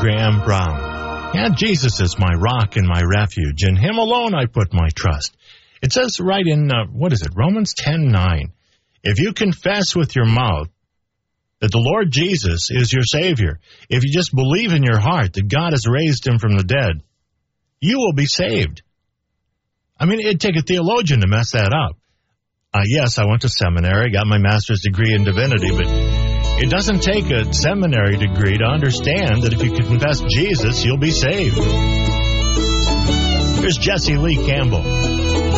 Graham Brown. Yeah, Jesus is my rock and my refuge. In him alone I put my trust. It says right in, Romans 10:9. If you confess with your mouth that the Lord Jesus is your Savior, if you just believe in your heart that God has raised him from the dead, you will be saved. I mean, it'd take a theologian to mess that up. Yes, I went to seminary, got my master's degree in divinity, but it doesn't take a seminary degree to understand that if you confess Jesus, you'll be saved. Here's Jesse Lee Campbell.